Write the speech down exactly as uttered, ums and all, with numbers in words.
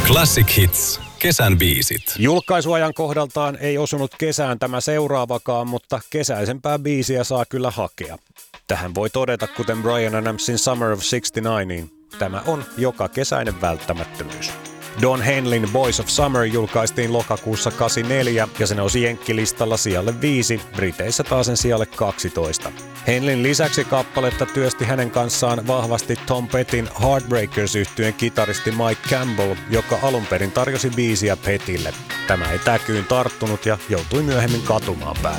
Classic Hits. Kesän biisit. Julkaisuajan kohdaltaan ei osunut kesään tämä seuraavakaan, mutta kesäisempää biisiä saa kyllä hakea. Tähän voi todeta, kuten Bryan Adamsin Summer of sixty-nine, tämä on joka kesäinen välttämättömyys. Don Henleyn Boys of Summer julkaistiin lokakuussa kahdeksankymmentäneljä ja se nousi jenkkilistalla sijalle viisi, Briteissä taas sen sijalle kaksitoista. Henleyn lisäksi kappaletta työsti hänen kanssaan vahvasti Tom Pettin Heartbreakers-yhtyeen kitaristi Mike Campbell, joka alun perin tarjosi biisiä Pettille. Tämä ei täkyyn tarttunut ja joutui myöhemmin katumaan päälle.